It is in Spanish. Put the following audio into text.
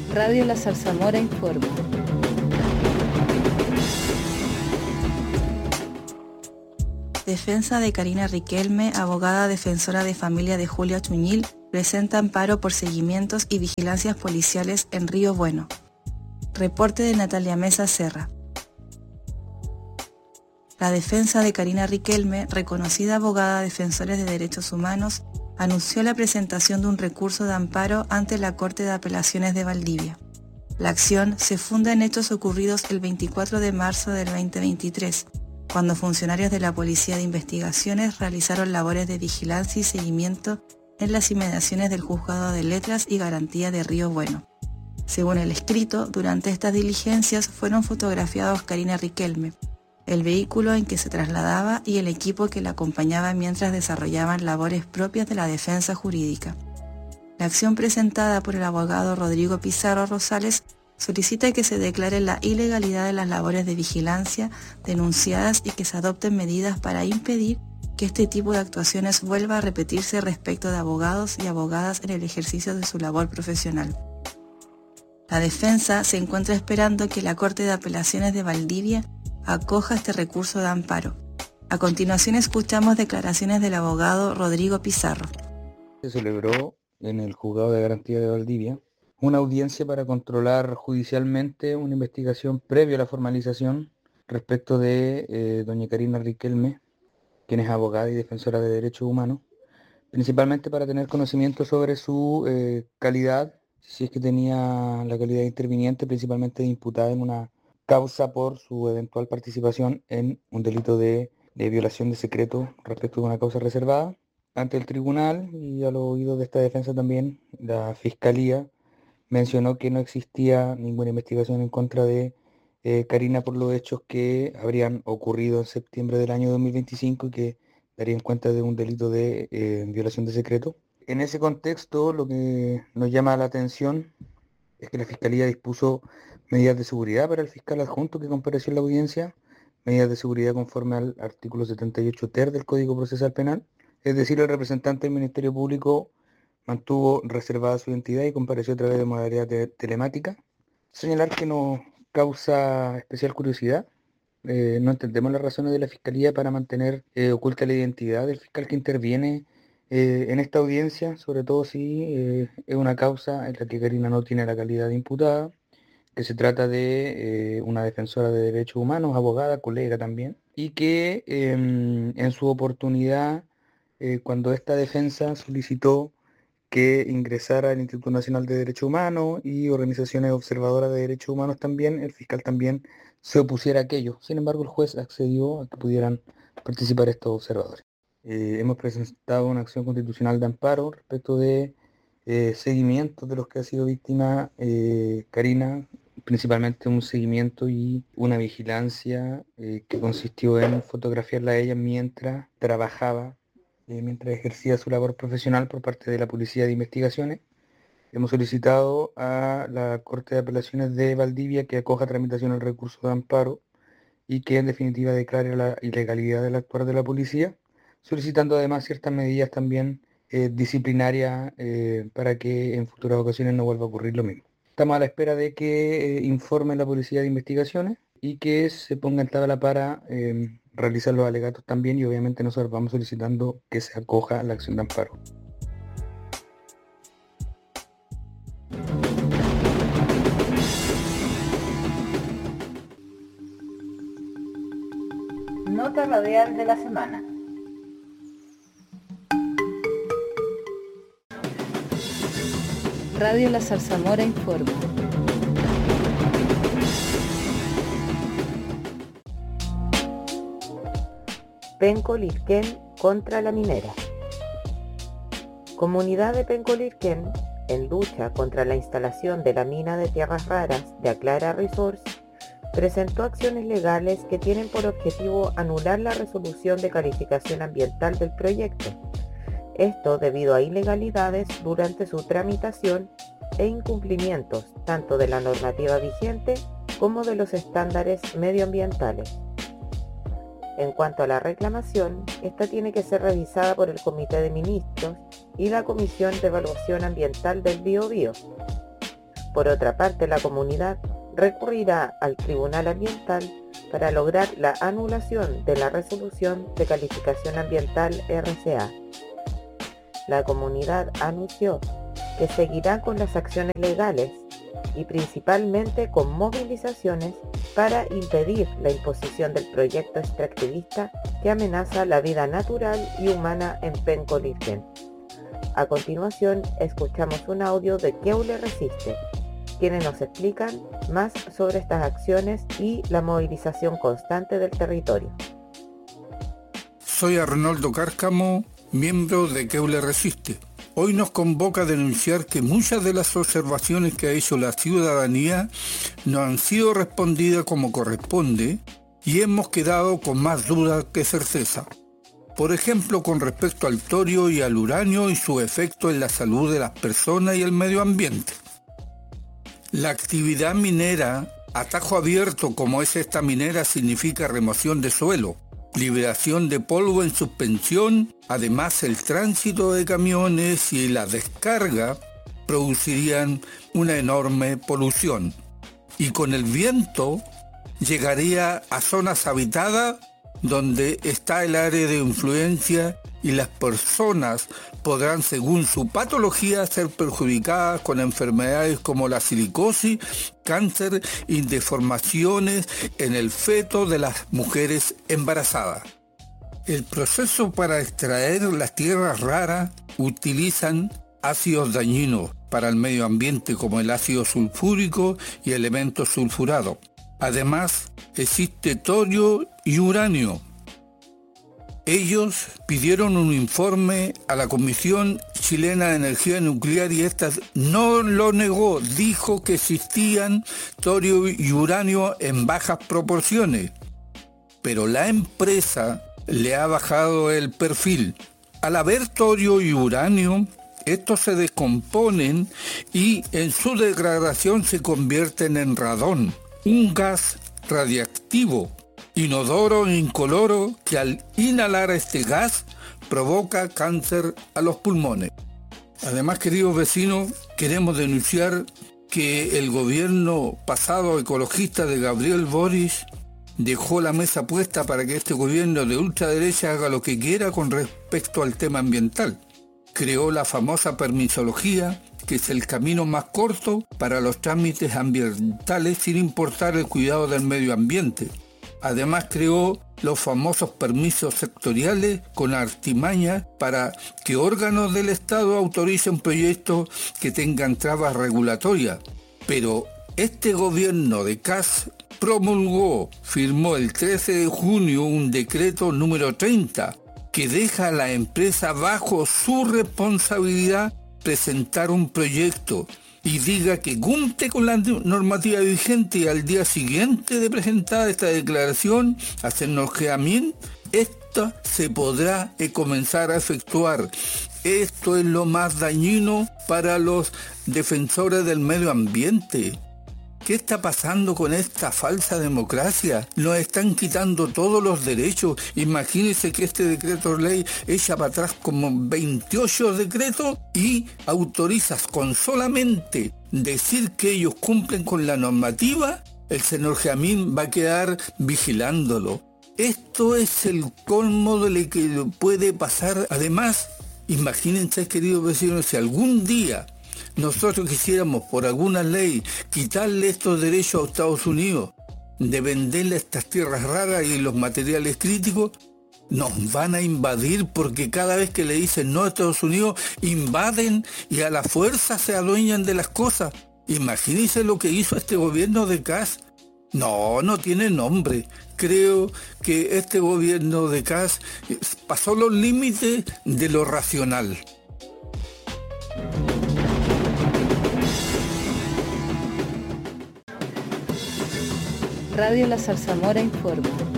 Radio La Zarzamora informa. Defensa de Karina Riquelme, abogada defensora de familia de Julia Chuñil, presenta amparo por seguimientos y vigilancias policiales en Río Bueno. Reporte de Natalia Mesa Serra. La defensa de Karina Riquelme, reconocida abogada defensora de derechos humanos, anunció la presentación de un recurso de amparo ante la Corte de Apelaciones de Valdivia. La acción se funda en hechos ocurridos el 24 de marzo del 2023, cuando funcionarios de la Policía de Investigaciones realizaron labores de vigilancia y seguimiento en las inmediaciones del Juzgado de Letras y Garantía de Río Bueno. Según el escrito, durante estas diligencias fueron fotografiados Karina Riquelme, el vehículo en que se trasladaba y el equipo que la acompañaba mientras desarrollaban labores propias de la defensa jurídica. La acción presentada por el abogado Rodrigo Pizarro Rosales solicita que se declare la ilegalidad de las labores de vigilancia denunciadas y que se adopten medidas para impedir que este tipo de actuaciones vuelva a repetirse respecto de abogados y abogadas en el ejercicio de su labor profesional. La defensa se encuentra esperando que la Corte de Apelaciones de Valdivia acoja este recurso de amparo. A continuación escuchamos declaraciones del abogado Rodrigo Pizarro. Se celebró en el Juzgado de Garantía de Valdivia una audiencia para controlar judicialmente una investigación previo a la formalización respecto de doña Karina Riquelme, quien es abogada y defensora de derechos humanos, principalmente para tener conocimiento sobre su calidad, si es que tenía la calidad de interviniente, principalmente de imputada en una causa por su eventual participación en un delito de violación de secreto respecto de una causa reservada. Ante el tribunal y a los oídos de esta defensa también, la Fiscalía mencionó que no existía ninguna investigación en contra de Karina por los hechos que habrían ocurrido en septiembre del año 2025 y que darían cuenta de un delito de violación de secreto. En ese contexto, lo que nos llama la atención es que la Fiscalía dispuso medidas de seguridad para el fiscal adjunto que compareció en la audiencia, medidas de seguridad conforme al artículo 78 ter del Código Procesal Penal. Es decir, el representante del Ministerio Público mantuvo reservada su identidad y compareció a través de modalidad telemática. Señalar que nos causa especial curiosidad. No entendemos las razones de la Fiscalía para mantener oculta la identidad del fiscal que interviene en esta audiencia, sobre todo si es una causa en la que Karina no tiene la calidad de imputada, que se trata de una defensora de derechos humanos, abogada, colega también, y que en su oportunidad, cuando esta defensa solicitó que ingresara al Instituto Nacional de Derechos Humanos y organizaciones observadoras de derechos humanos también, el fiscal también se opusiera a aquello. Sin embargo, el juez accedió a que pudieran participar estos observadores. Hemos presentado una acción constitucional de amparo respecto de seguimientos de los que ha sido víctima Karina, principalmente un seguimiento y una vigilancia que consistió en fotografiarla a ella mientras trabajaba, mientras ejercía su labor profesional por parte de la Policía de Investigaciones. Hemos solicitado a la Corte de Apelaciones de Valdivia que acoja a tramitación el recurso de amparo y que en definitiva declare la ilegalidad del actuar de la policía, solicitando además ciertas medidas también disciplinarias para que en futuras ocasiones no vuelva a ocurrir lo mismo. Estamos a la espera de que informe la Policía de Investigaciones y que se ponga en tabla para realizar los alegatos también, y obviamente nosotros vamos solicitando que se acoja a la acción de amparo. Nota radial de la semana. Radio La Zarzamora informa. Penco-Lirquén contra la minera. Comunidad de Penco-Lirquén, en lucha contra la instalación de la mina de tierras raras de Aclara Resource, presentó acciones legales que tienen por objetivo anular la resolución de calificación ambiental del proyecto. Esto debido a ilegalidades durante su tramitación e incumplimientos tanto de la normativa vigente como de los estándares medioambientales. En cuanto a la reclamación, esta tiene que ser revisada por el Comité de Ministros y la Comisión de Evaluación Ambiental del Biobío. Por otra parte, la comunidad recurrirá al Tribunal Ambiental para lograr la anulación de la resolución de calificación ambiental RCA. La comunidad anunció que seguirá con las acciones legales y principalmente con movilizaciones para impedir la imposición del proyecto extractivista que amenaza la vida natural y humana en Penco Lirquén. A continuación, escuchamos un audio de Keule Resiste, quienes nos explican más sobre estas acciones y la movilización constante del territorio. Soy Arnoldo Cárcamo, miembro de Keule Resiste. Hoy nos convoca a denunciar que muchas de las observaciones que ha hecho la ciudadanía no han sido respondidas como corresponde y hemos quedado con más dudas que certeza. Por ejemplo, con respecto al torio y al uranio y su efecto en la salud de las personas y el medio ambiente. La actividad minera a tajo abierto como es esta minera significa remoción de suelo, liberación de polvo en suspensión, además el tránsito de camiones y la descarga producirían una enorme polución. Y con el viento llegaría a zonas habitadas donde está el área de influencia y las personas podrán, según su patología, ser perjudicadas con enfermedades como la silicosis, cáncer y deformaciones en el feto de las mujeres embarazadas. El proceso para extraer las tierras raras utilizan ácidos dañinos para el medio ambiente como el ácido sulfúrico y elementos sulfurados. Además, existe torio y uranio. Ellos pidieron un informe a la Comisión Chilena de Energía Nuclear y esta no lo negó, dijo que existían torio y uranio en bajas proporciones, pero la empresa le ha bajado el perfil. Al haber torio y uranio, estos se descomponen y en su degradación se convierten en radón, un gas radiactivo, inodoro e incoloro que al inhalar este gas provoca cáncer a los pulmones. Además, queridos vecinos, queremos denunciar que el gobierno pasado ecologista de Gabriel Boric dejó la mesa puesta para que este gobierno de ultraderecha haga lo que quiera con respecto al tema ambiental. Creó la famosa permisología, que es el camino más corto para los trámites ambientales sin importar el cuidado del medio ambiente. Además creó los famosos permisos sectoriales con artimañas para que órganos del Estado autoricen proyectos que tengan trabas regulatorias. Pero este gobierno de Kast firmó el 13 de junio un decreto número 30 que deja a la empresa bajo su responsabilidad presentar un proyecto y diga que cumple con la normativa vigente y al día siguiente de presentar esta declaración a Senorgeamín, esta se podrá comenzar a efectuar. Esto es lo más dañino para los defensores del medio ambiente. ¿Qué está pasando con esta falsa democracia? Nos están quitando todos los derechos. Imagínense que este decreto de ley echa para atrás como 28 decretos y autorizas con solamente decir que ellos cumplen con la normativa, el Senorgeamín va a quedar vigilándolo. Esto es el colmo de lo que puede pasar. Además, imagínense, queridos vecinos, si algún día nosotros quisiéramos por alguna ley quitarle estos derechos a Estados Unidos de venderle estas tierras raras y los materiales críticos, nos van a invadir porque cada vez que le dicen no a Estados Unidos, invaden y a la fuerza se adueñan de las cosas. Imagínense lo que hizo este gobierno de Kast. No tiene nombre. Creo que este gobierno de Kast pasó los límites de lo racional. Radio La Zarzamora informa.